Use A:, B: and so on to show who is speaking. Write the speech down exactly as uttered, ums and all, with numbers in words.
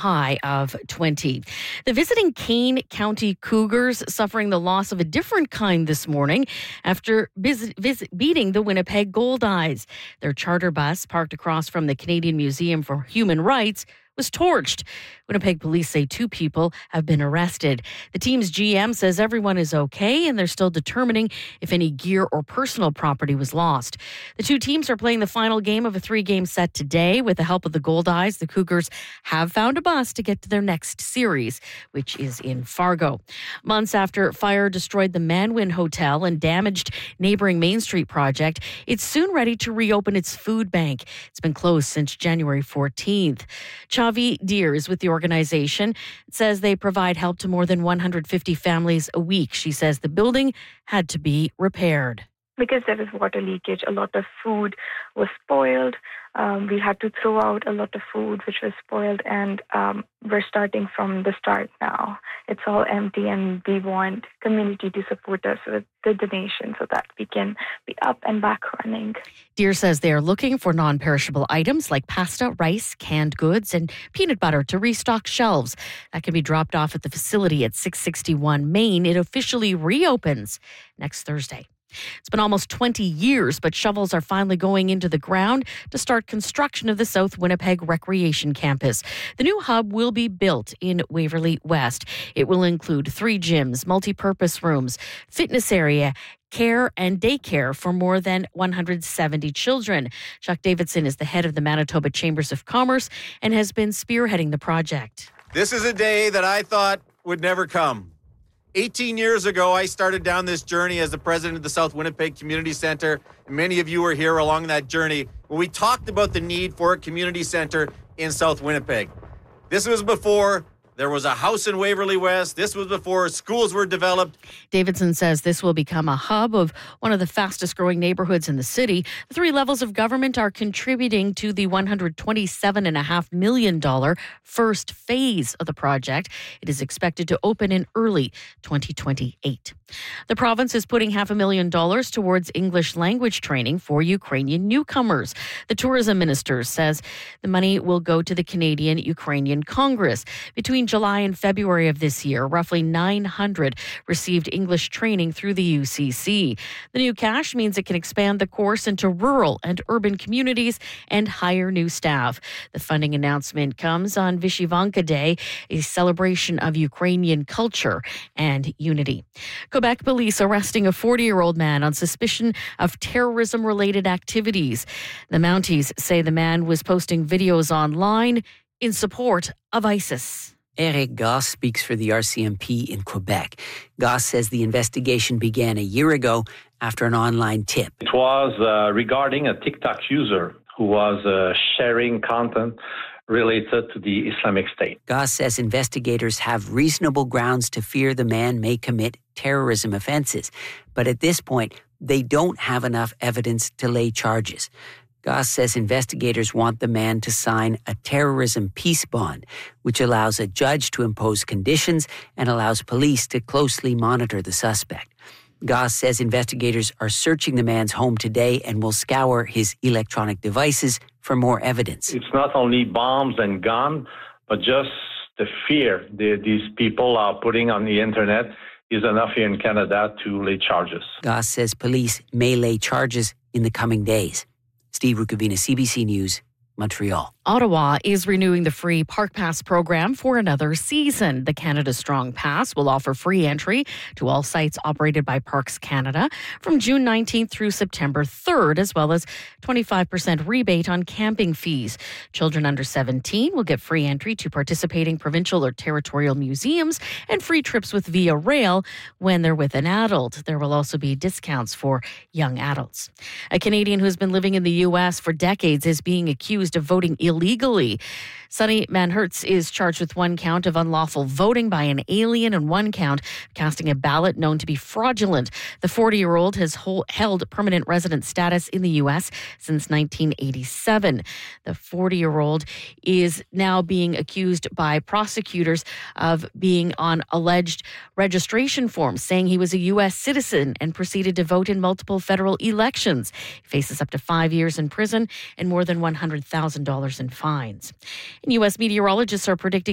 A: high of twenty. The visiting Kane County Cougars suffering the loss of a different kind this morning after visit, visit, beating the Winnipeg Goldeyes. Their charter bus, parked across from the Canadian Museum for Human Rights, was torched. Winnipeg police say two people have been arrested. The team's G M says everyone is okay and they're still determining if any gear or personal property was lost. The two teams are playing the final game of a three-game set today. With the help of the Goldeyes, the Cougars have found a bus to get to their next series, which is in Fargo. Months after fire destroyed the Manwin Hotel and damaged neighboring Main Street project, it's soon ready to reopen its food bank. It's been closed since January fourteenth. Chavi Deer is with the organization. It says they provide help to more than one hundred fifty families a week. She says the building had to be repaired.
B: Because there was water leakage, a lot of food was spoiled. Um, we had to throw out a lot of food which was spoiled, and um, we're starting from the start now. It's all empty, and we want community to support us with the donation so that we can be up and back running.
A: Deer says they are looking for non-perishable items like pasta, rice, canned goods, and peanut butter to restock shelves. That can be dropped off at the facility at six sixty-one Main. It officially reopens next Thursday. It's been almost twenty years, but shovels are finally going into the ground to start construction of the South Winnipeg Recreation Campus. The new hub will be built in Waverly West. It will include three gyms, multi-purpose rooms, fitness area, care and daycare for more than one hundred seventy children. Chuck Davidson is the head of the Manitoba Chambers of Commerce and has been spearheading the project.
C: This is a day that I thought would never come. eighteen years ago, I started down this journey as the president of the South Winnipeg Community Centre. Many of you were here along that journey when we talked about the need for a community centre in South Winnipeg. This was before there was a house in Waverly West. This was before schools were developed.
A: Davidson says this will become a hub of one of the fastest growing neighborhoods in the city. The three levels of government are contributing to the one hundred twenty-seven point five million dollars first phase of the project. It is expected to open in early twenty twenty-eight. The province is putting half a million dollars towards English language training for Ukrainian newcomers. The tourism minister says the money will go to the Canadian-Ukrainian Congress. Between July and February of this year, roughly nine hundred received English training through the U C C. The new cash means it can expand the course into rural and urban communities and hire new staff. The funding announcement comes on Vyshyvanka Day, a celebration of Ukrainian culture and unity. Quebec police arresting a forty-year-old man on suspicion of terrorism-related activities. The Mounties say the man was posting videos online in support of ISIS.
D: Eric Goss speaks for the R C M P in Quebec. Goss says the investigation began a year ago after an online tip.
E: It was uh, regarding a TikTok user who was uh, sharing content related to the Islamic State.
D: Goss says investigators have reasonable grounds to fear the man may commit terrorism offenses, but at this point, they don't have enough evidence to lay charges. Goss says investigators want the man to sign a terrorism peace bond, which allows a judge to impose conditions and allows police to closely monitor the suspect. Goss says investigators are searching the man's home today and will scour his electronic devices for more evidence.
E: It's not only bombs and guns, but just the fear that these people are putting on the internet is enough here in Canada to lay charges.
D: Goss says police may lay charges in the coming days. Steve Rukavina, C B C News, Montreal.
A: Ottawa is renewing the free Park Pass program for another season. The Canada Strong Pass will offer free entry to all sites operated by Parks Canada from June nineteenth through September third, as well as twenty-five percent rebate on camping fees. Children under seventeen will get free entry to participating provincial or territorial museums and free trips with Via Rail when they're with an adult. There will also be discounts for young adults. A Canadian who has been living in the U S for decades is being accused of voting illegally. Illegally. Sonny Manhertz is charged with one count of unlawful voting by an alien and one count of casting a ballot known to be fraudulent. The forty-year-old has hold, held permanent resident status in the U S since nineteen eighty-seven. The forty-year-old is now being accused by prosecutors of being on alleged registration forms, saying he was a U S citizen and proceeded to vote in multiple federal elections. He faces up to five years in prison and more than one hundred thousand dollars in fines. And U S meteorologists are predicting